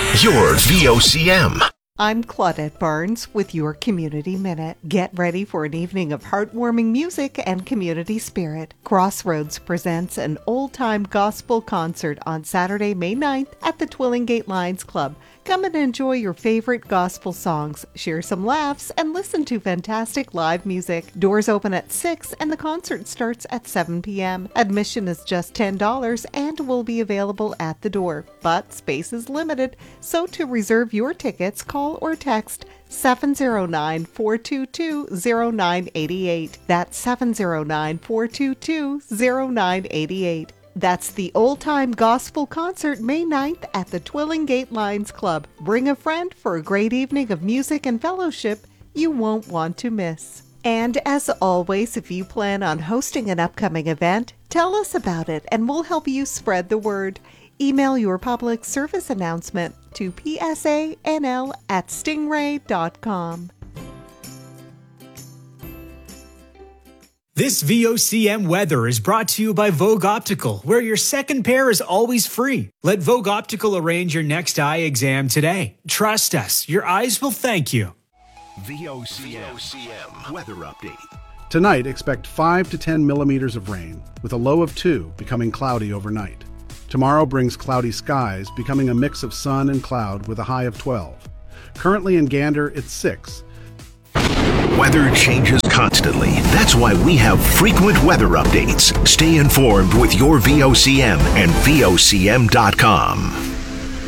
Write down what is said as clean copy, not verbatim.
Your VOCM. I'm Claudette Barnes with your Community Minute. Get ready for an evening of heartwarming music and community spirit. Crossroads presents an old-time gospel concert on Saturday, May 9th at the Twillingate Lions Club. Come and enjoy your favorite gospel songs, share some laughs, and listen to fantastic live music. Doors open at 6 and the concert starts at 7 p.m. Admission is just $10 and will be available at the door, but space is limited, so to reserve your tickets, call or text 709-422-0988. That's 709-422-0988. That's the old-time gospel concert May 9th at the Twillingate Lions Club. Bring a friend for a great evening of music and fellowship you won't want to miss. And as always, if you plan on hosting an upcoming event, tell us about it and we'll help you spread the word. Email your public service announcement to psanl@stingray.com. This VOCM weather is brought to you by Vogue Optical, where your second pair is always free. Let Vogue Optical arrange your next eye exam today. Trust us, your eyes will thank you. VOCM weather update. Tonight, expect 5 to 10 millimeters of rain, with a low of 2, becoming cloudy overnight. Tomorrow brings cloudy skies, becoming a mix of sun and cloud with a high of 12. Currently in Gander, it's 6. Weather changes constantly. That's why we have frequent weather updates. Stay informed with your VOCM and VOCM.com.